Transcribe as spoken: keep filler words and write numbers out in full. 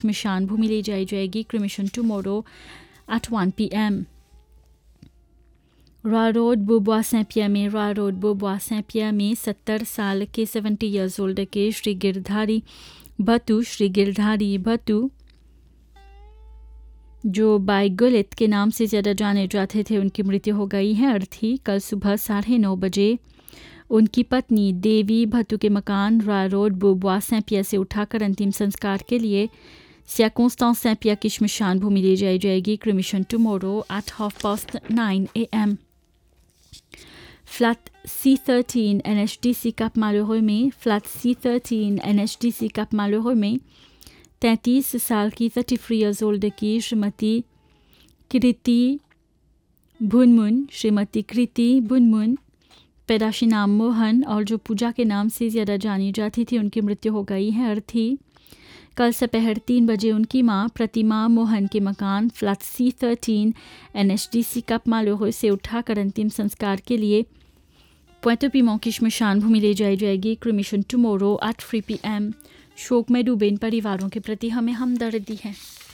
स्मशान भूमि ले जाई जाएगी। Cremation tomorrow at one P M. Raw road Bobua scent पियर में रॉ रोड बोबुआ सेंट पियर में सत्तर साल के सेवेंटी ईयर्स ओल्ड के श्री गिरधारी भट्टू श्री गिरधारी भट्टू जो बाई गुलित के नाम से ज़्यादा जाने जाते थे, उनकी मृत्यु हो गई है। अर्थी कल सुबह साढ़े नौ बजे उनकी पत्नी देवी भट्टू के मकान रॉ रोड बोबुआ सेंट पियर से उठाकर अंतिम संस्कार के लिए सर्कंस्टेंस सेंट पियर की श्मशान भूमि ले जाई जाएगी। Cremation tomorrow at half past nine A M. Flat C thirteen N H D C cap मालोरो में flat C thirteen N H D C cap मालोरो में तैंतीस साल की थर्टी थ्री ईयर्स ओल्ड की श्रीमती कृति भुनमुन श्रीमती कृति भुनमुन पैदाशी नाम मोहन और जो पूजा के नाम से ज़्यादा जानी जाती थी, उनकी मृत्यु हो गई है। अर्थी कल दोपहर तीन बजे उनकी मां प्रतिमा मोहन के मकान flat C thirteen N H D C cap मालोरो से उठाकर अंतिम संस्कार के लिए पोइंटो पीमों की श्मशान भूमि ले जाई जाएगी। Cremation tomorrow at three P M. शोक में डूबे इन परिवारों के प्रति हमें हमदर्दी है।